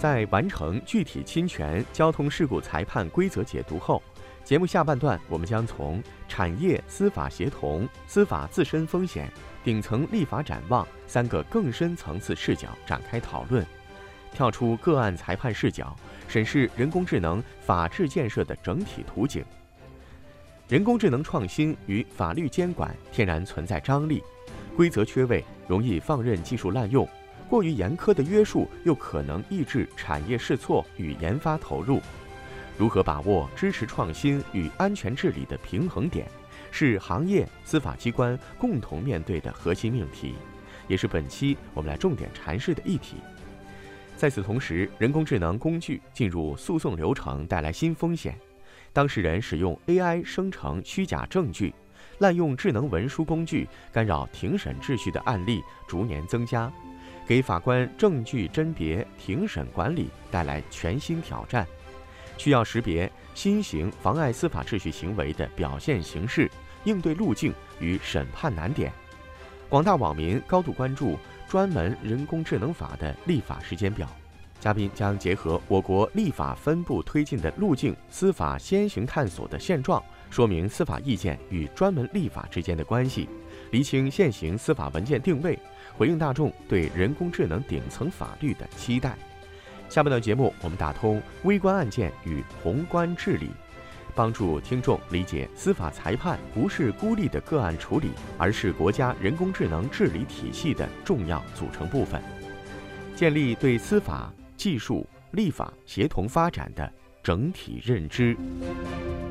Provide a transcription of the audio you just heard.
在完成具体侵权交通事故裁判规则解读后，节目下半段我们将从产业司法协同、司法自身风险、顶层立法展望3个更深层次视角展开讨论，跳出个案裁判视角，审视人工智能法治建设的整体图景。人工智能创新与法律监管天然存在张力，规则缺位容易放任技术滥用，过于严苛的约束又可能抑制产业试错与研发投入。如何把握支持创新与安全治理的平衡点，是行业、司法机关共同面对的核心命题，也是本期我们来重点阐释的议题。在此同时，人工智能工具进入诉讼流程带来新风险，当事人使用 AI 生成虚假证据、滥用智能文书工具干扰庭审秩序的案例逐年增加，给法官证据甄别、庭审管理带来全新挑战，需要识别新型妨碍司法秩序行为的表现形式、应对路径与审判难点。广大网民高度关注专门人工智能法的立法时间表。嘉宾将结合我国立法分步推进的路径、司法先行探索的现状，说明司法意见与专门立法之间的关系，厘清现行司法文件定位，回应大众对人工智能顶层法律的期待。下半段节目，我们打通微观案件与宏观治理，帮助听众理解司法裁判不是孤立的个案处理，而是国家人工智能治理体系的重要组成部分，建立对司法、技术、立法协同发展的整体认知。